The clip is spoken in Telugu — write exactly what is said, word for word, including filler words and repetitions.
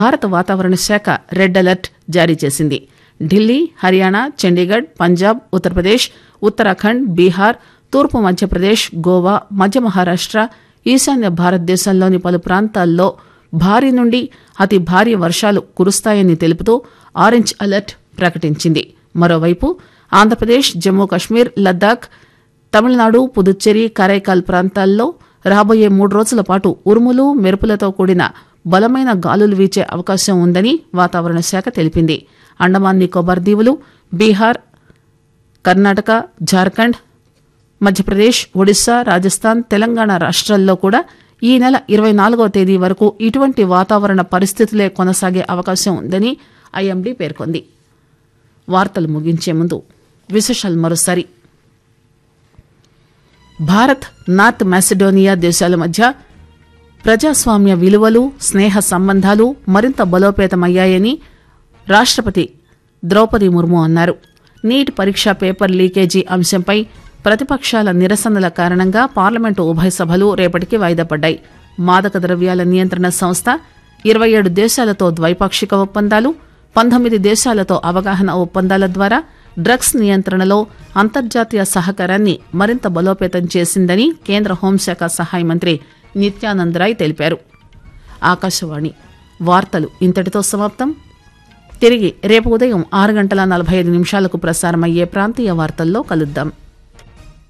భారత వాతావరణ శాఖ రెడ్ అలర్ట్ జారీ చేసింది. ఢిల్లీ, హర్యానా, చండీగఢ్, పంజాబ్, ఉత్తరప్రదేశ్, ఉత్తరాఖండ్, బీహార్, తూర్పు మధ్యప్రదేశ్, గోవా, మధ్య మహారాష్ట, ఈశాన్య భారతదేశంలోని పలు ప్రాంతాల్లో భారీ నుండి అతి భారీ వర్షాలు కురుస్తాయని తెలుపుతూ ఆరెంజ్ అలర్ట్ ప్రకటించింది. మరోవైపు ఆంధ్రప్రదేశ్, జమ్మూ కశ్మీర్, లద్దాఖ్, తమిళనాడు, పుదుచ్చేరి, కరైకాల్ ప్రాంతాల్లో రాబోయే మూడు రోజుల పాటు ఉరుములు, మెరుపులతో కూడిన బలమైన గాలులు వీచే అవకాశం ఉందని వాతావరణ శాఖ తెలిపింది. అండమాన్ నికోబార్ దీవులు, బీహార్, కర్ణాటక, జార్ఖండ్, మధ్యప్రదేశ్, ఒడిశా, రాజస్థాన్, తెలంగాణ రాష్ట్రాల్లో కూడా ఈ నెల ఇరవై నాలుగవ తేదీ వరకు ఇటువంటి వాతావరణ పరిస్థితులే కొనసాగే అవకాశం ఉందని ఐఎండీ పేర్కొంది. వార్తలు ముగించే ముందు విశేషాలు మరోసారి. భారత్, నార్త్ మాసిడోనియా దేశాల మధ్య ప్రజాస్వామ్య విలువలు, స్నేహ సంబంధాలు మరింత బలోపేతమయ్యాయని రాష్టపతి ద్రౌపది ముర్ము అన్నారు. నీట్ పరీక్ష పేపర్ లీకేజీ అంశంపై ప్రతిపక్షాల నిరసనల కారణంగా పార్లమెంటు ఉభయ సభలు రేపటికి వాయిదా పడ్డాయి. మాదక ద్రవ్యాల నియంత్రణ సంస్థ ఇరవై ఏడు దేశాలతో ద్వైపాక్షిక ఒప్పందాలు, పంతొమ్మిది దేశాలతో అవగాహన ఒప్పందాల ద్వారా డ్రగ్స్ నియంత్రణలో అంతర్జాతీయ సహకారాన్ని మరింత బలోపేతం చేసిందని కేంద్ర హోంశాఖ సహాయ మంత్రి నిత్యానంద్ రాయ్ తెలిపారు. ఆకాశవాణి వార్తలు ఇంతటితో సమాప్తం. తిరిగి రేపు ఉదయం ఆరు గంటల నలభై ఐదు నిమిషాలకు ప్రసారమయ్యే ప్రాంతీయ వార్తల్లో కలుద్దాం.